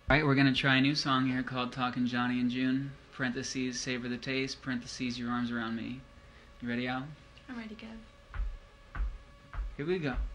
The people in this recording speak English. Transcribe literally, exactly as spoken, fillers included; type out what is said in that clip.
All right, we're going to try a new song here called Talkin' Johnny and June, parentheses, savor the taste, parentheses, your arms around me. You ready, Al? I'm ready, Kev. Here we go.